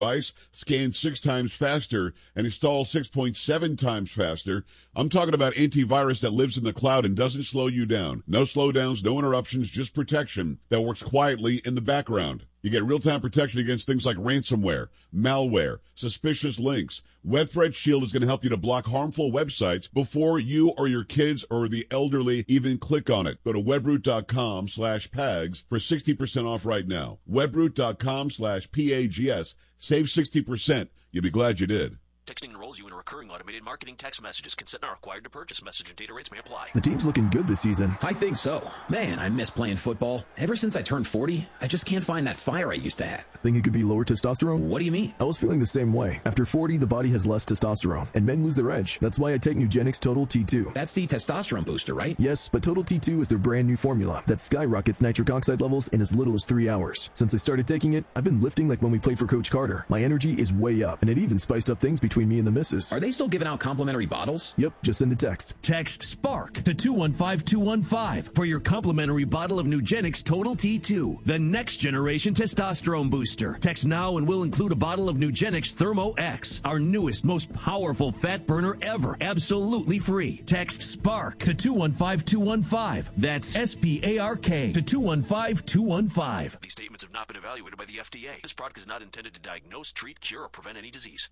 device, scans 6 times faster, and installs 6.7 times faster. I'm talking about antivirus that lives in the cloud and doesn't slow you down. No slowdowns, no interruptions, just protection that works quietly in the background. You get real-time protection against things like ransomware, malware, suspicious links. Web Threat Shield is going to help you to block harmful websites before you or your kids or the elderly even click on it. Go to webroot.com/PAGS for 60% off right now. webroot.com/PAGS. Save 60%. You'll be glad you did. Texting enrolls you in recurring automated marketing text messages. Consent not required to purchase. Message and data rates may apply. The team's looking good this season. I think so. Man, I miss playing football. Ever since I turned 40, I just can't find that fire I used to have. Think it could be lower testosterone? What do you mean? I was feeling the same way. After 40, the body has less testosterone, and men lose their edge. That's why I take Nugenix Total T2. That's the testosterone booster, right? Yes, but Total T2 is their brand new formula that skyrockets nitric oxide levels in as little as 3 hours. Since I started taking it, I've been lifting like when we played for Coach Carter. My energy is way up, and it even spiced up things between me and the missus. Are they still giving out complimentary bottles? Yep, just send a text. Text SPARK to 215-215 for your complimentary bottle of Nugenix Total T2, the next generation testosterone booster. Text now and we'll include a bottle of Nugenix Thermo X, our newest, most powerful fat burner ever, absolutely free. Text SPARK to 215-215. That's SPARK to 215-215. These statements have not been evaluated by the FDA. This product is not intended to diagnose, treat, cure, or prevent any disease.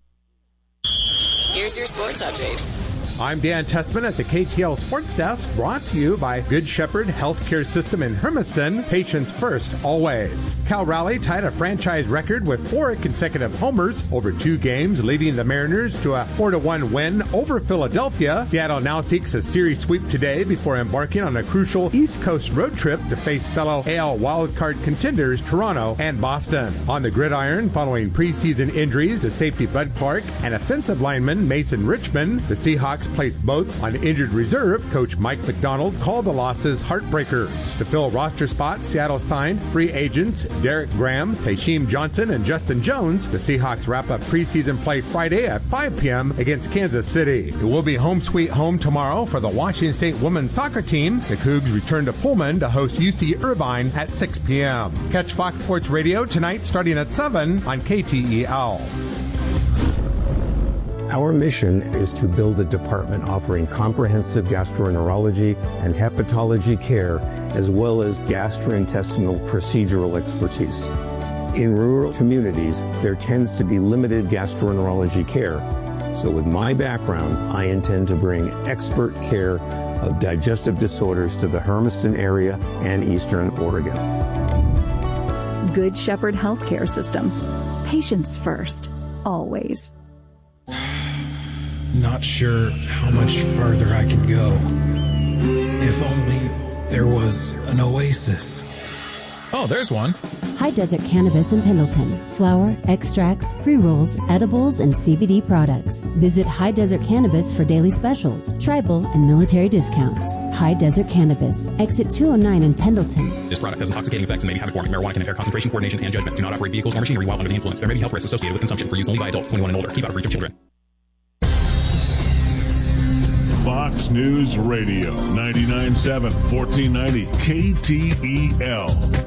Here's your sports update. I'm Dan Tessman at the KTL Sports Desk, brought to you by Good Shepherd Healthcare System in Hermiston. Patients first, always. Cal Raleigh tied a franchise record with 4 consecutive homers over 2 games, leading the Mariners to a 4-1 win over Philadelphia. Seattle now seeks a series sweep today before embarking on a crucial East Coast road trip to face fellow AL wildcard contenders Toronto and Boston. On the gridiron, following preseason injuries to safety Bud Clark and offensive lineman Mason Richmond, the Seahawks placed both on injured reserve. Coach Mike McDonald called the losses heartbreakers. To fill roster spots, Seattle signed free agents Derek Graham, Taysheem Johnson, and Justin Jones. The Seahawks wrap up preseason play Friday at 5 p.m. against Kansas City. It will be home sweet home tomorrow for the Washington State women's soccer team. The Cougs return to Pullman to host UC Irvine at 6 p.m. Catch Fox Sports Radio tonight starting at 7 on KTEL. Our mission is to build a department offering comprehensive gastroenterology and hepatology care, as well as gastrointestinal procedural expertise. In rural communities, there tends to be limited gastroenterology care. So with my background, I intend to bring expert care of digestive disorders to the Hermiston area and Eastern Oregon. Good Shepherd Healthcare System. Patients first, always. Not sure how much farther I can go. If only there was an oasis. Oh, there's one. High Desert Cannabis in Pendleton. Flower, extracts, pre-rolls, edibles, and CBD products. Visit High Desert Cannabis for daily specials, tribal, and military discounts. High Desert Cannabis. Exit 209 in Pendleton. This product has intoxicating effects and may be habit-forming. Marijuana can impair concentration, coordination, and judgment. Do not operate vehicles or machinery while under the influence. There may be health risks associated with consumption. For use only by adults 21 and older. Keep out of reach of children. Fox News Radio, 99.7, 1490 KTEL.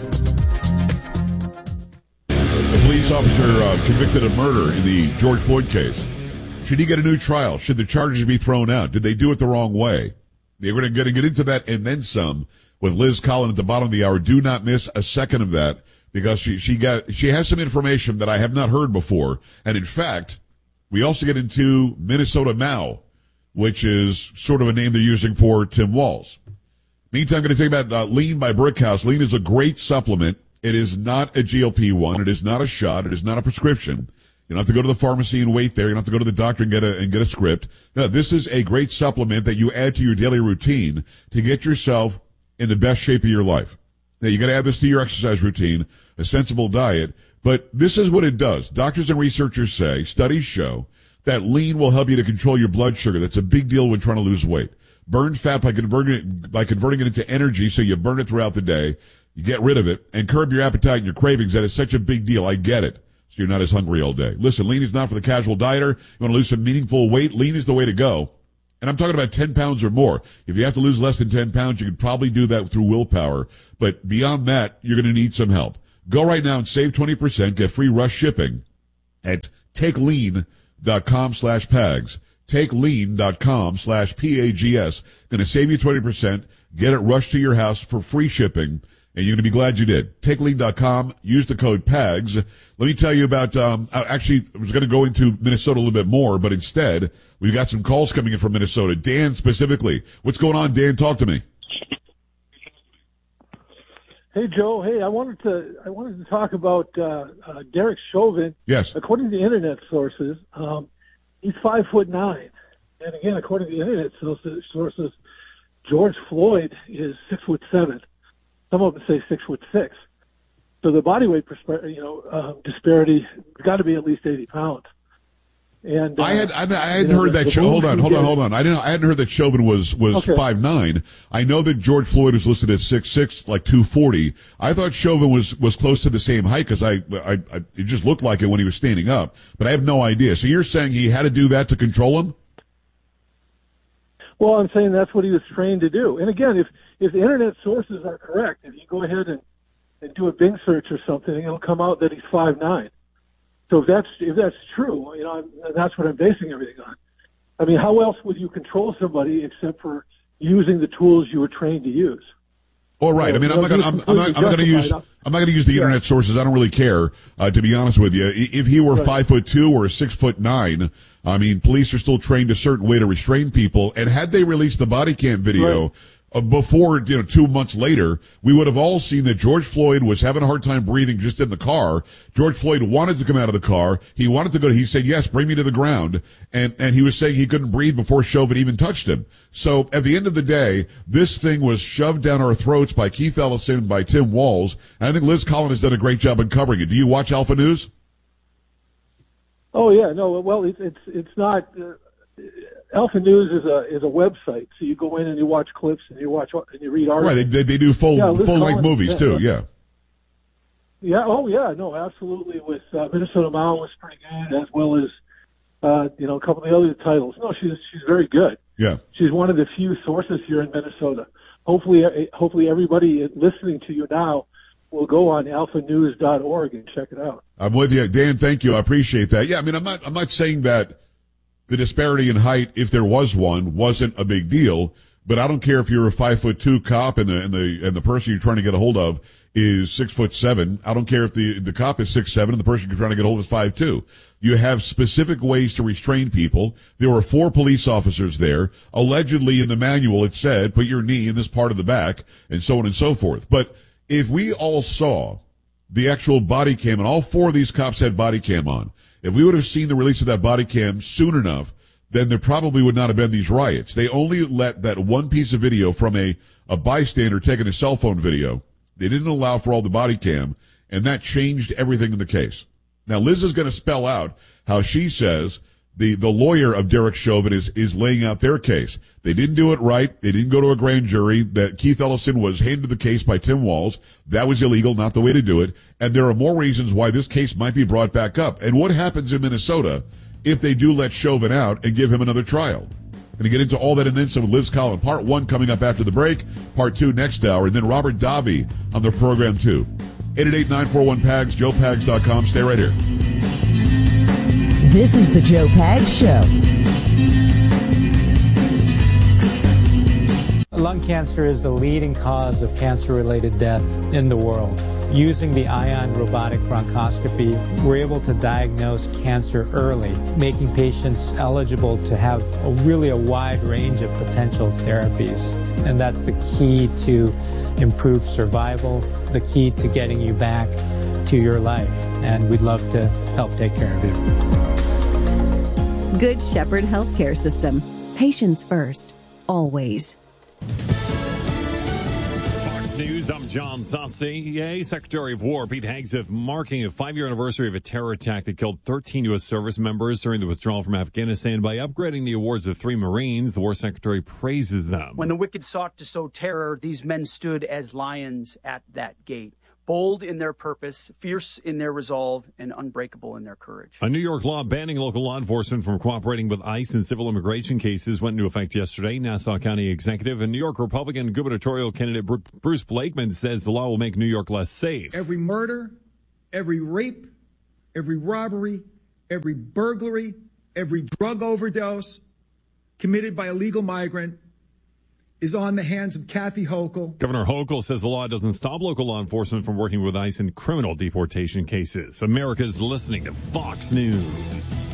A police officer convicted of murder in the George Floyd case. Should he get a new trial? Should the charges be thrown out? Did they do it the wrong way? We're going to get into that and then some with Liz Collin at the bottom of the hour. Do not miss a second of that, because she has some information that I have not heard before. And in fact, we also get into Minnesota Mao, which is sort of a name they're using for Tim Walz. Meantime, I'm going to tell you about Lean by Brickhouse. Lean is a great supplement. It is not a GLP-1. It is not a shot. It is not a prescription. You don't have to go to the pharmacy and wait there. You don't have to go to the doctor and get a script. No, this is a great supplement that you add to your daily routine to get yourself in the best shape of your life. Now, you got to add this to your exercise routine, a sensible diet, but this is what it does. Doctors and researchers say, studies show, that Lean will help you to control your blood sugar. That's a big deal when trying to lose weight. Burn fat by converting it into energy, so you burn it throughout the day. You get rid of it and curb your appetite and your cravings. That is such a big deal. I get it. So you're not as hungry all day. Listen, Lean is not for the casual dieter. You want to lose some meaningful weight? Lean is the way to go. And I'm talking about 10 pounds or more. If you have to lose less than 10 pounds, you could probably do that through willpower. But beyond that, you're going to need some help. Go right now and save 20%. Get free rush shipping at takelean.com/PAGS. Takelean.com/PAGS. Going to save you 20%. Get it rushed to your house for free shipping, and you're going to be glad you did. Takelean.com. Use the code PAGS. Let me tell you about, actually, I was going to go into Minnesota a little bit more, but instead, we've got some calls coming in from Minnesota. Dan specifically. What's going on, Dan? Talk to me. Hey, Joe. Hey, I wanted to talk about Derek Chauvin. Yes. According to internet sources, he's 5'9", and again, according to the internet sources, George Floyd is 6'7". Some of them say 6'6". So the body weight disparity got to be at least 80 pounds. And I hadn't heard that. Hold on. I hadn't heard that Chauvin was 5'9". I know that George Floyd was listed at 6'6", like 240. I thought Chauvin was close to the same height because it just looked like it when he was standing up, but I have no idea. So you're saying he had to do that to control him? Well, I'm saying that's what he was trained to do. And again, if the internet sources are correct, if you go ahead and do a Bing search or something, it'll come out that he's 5'9". So if that's true, that's what I'm basing everything on. I mean, how else would you control somebody except for using the tools you were trained to use? All right. I mean, I'm not going to use the internet sources. I don't really care, to be honest with you. If he were 5'2" or 6'9", I mean, police are still trained a certain way to restrain people. And had they released the body cam video before, 2 months later, we would have all seen that George Floyd was having a hard time breathing just in the car. George Floyd wanted to come out of the car. He wanted to go. He said, yes, bring me to the ground. And he was saying he couldn't breathe before Chauvin even touched him. So at the end of the day, this thing was shoved down our throats by Keith Ellison, by Tim Walz. And I think Liz Collin has done a great job in covering it. Do you watch Alpha News? Oh yeah, no. Well, it's not. Alpha News is a website, so you go in and you watch clips and you read articles. Right, they do full length movies too. Yeah. Yeah. Oh yeah. No, absolutely. With Minnesota Mile was pretty good, as well as a couple of the other titles. No, she's very good. Yeah. She's one of the few sources here in Minnesota. Hopefully everybody listening to you now will go on alphanews.org and check it out. I'm with you, Dan. Thank you. I appreciate that. Yeah. I mean, I'm not saying that the disparity in height, if there was one, wasn't a big deal. But I don't care if you're a 5'2" cop and the person you're trying to get a hold of is 6'7". I don't care if the cop is 6'7" and the person you're trying to get a hold of is 5'2". You have specific ways to restrain people. There were 4 police officers there. Allegedly in the manual it said, put your knee in this part of the back, and so on and so forth. But if we all saw the actual body cam, and all 4 of these cops had body cam on, if we would have seen the release of that body cam soon enough, then there probably would not have been these riots. They only let that one piece of video from a bystander taking a cell phone video. They didn't allow for all the body cam, and that changed everything in the case. Now, Liz is going to spell out how she says the lawyer of Derek Chauvin is laying out their case. They didn't do it right. They didn't go to a grand jury. That Keith Ellison was handed the case by Tim Walz. That was illegal, not the way to do it. And there are more reasons why this case might be brought back up. And what happens in Minnesota if they do let Chauvin out and give him another trial? Going to get into all that and then some with Liz Collin. Part 1 coming up after the break. Part 2 next hour. And then Robert Davi on the program too. 888-941-PAGS, joepags.com. Stay right here. This is the Joe Pags Show. Lung cancer is the leading cause of cancer-related death in the world. Using the Ion robotic bronchoscopy, we're able to diagnose cancer early, making patients eligible to have a wide range of potential therapies. And that's the key to improved survival, the key to getting you back to your life. And we'd love to help take care of you. Good Shepherd Healthcare System. Patients first. Always. Fox News, I'm John Saucier. Secretary of War Pete Hegseth marking a 5-year anniversary of a terror attack that killed 13 U.S. service members during the withdrawal from Afghanistan by upgrading the awards of 3 Marines. The War Secretary praises them. When the wicked sought to sow terror, these men stood as lions at that gate. Bold in their purpose, fierce in their resolve, and unbreakable in their courage. A New York law banning local law enforcement from cooperating with ICE in civil immigration cases went into effect yesterday. Nassau County Executive and New York Republican gubernatorial candidate Bruce Blakeman says the law will make New York less safe. Every murder, every rape, every robbery, every burglary, every drug overdose committed by a legal migrant is on the hands of Kathy Hochul. Governor Hochul says the law doesn't stop local law enforcement from working with ICE in criminal deportation cases. America's listening to Fox News.